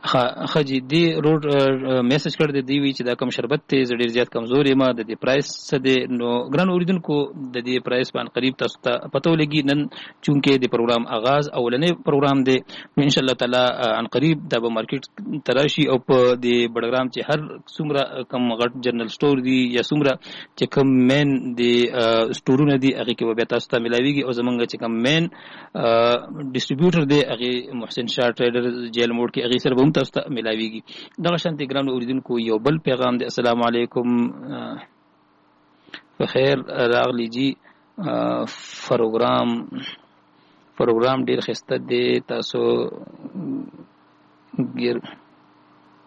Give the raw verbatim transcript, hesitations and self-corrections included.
خجی دی روډ میسج کړ دی وی چې دا کم شربت ته ډیر زیات کمزوري ما د دې پرایس څه دی نو ګران اوریدونکو د دې پرایس باندې قریب تاسو ته پته ولګي نن چونکه د پروګرام آغاز اولنې پروګرام دی ان شاء الله تعالی ان قریب د مارکیټ تراشي او په دې بډګرام چې هر څومره کم غټ جنرال سٹور دی یا څومره چې کم مین دی سٹورونه دی هغه کې به تاسو ته ملاويږي او زمونږ چې کم مین ډیسټریبیوټر دی هغه محسن شاه ټریډر جیل موډ کې هغه سره تاسو ته ملاويږي دغه شانتي ګران اوریدونکو یو بل پیغام دی السلام علیکم بخیر راغلی جی پروګرام پروګرام ډیر خسته دی تاسو ګیر